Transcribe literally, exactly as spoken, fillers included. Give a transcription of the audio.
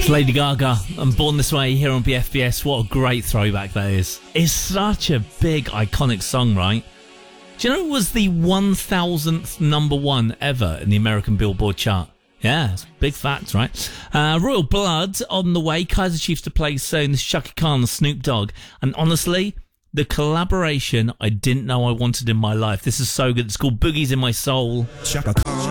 It's Lady Gaga and Born This Way here on B F B S. What a great throwback that is. It's such a big, iconic song, right? Do you know it was the one thousandth number one ever in the American Billboard chart? Yeah, it's big facts, right? Uh, Royal Blood on the way. Kaiser Chiefs to play soon. This is Chaka Khan and Snoop Dogg. And honestly, the collaboration I didn't know I wanted in my life. This is so good. It's called Boogies in My Soul. Chaka Khan.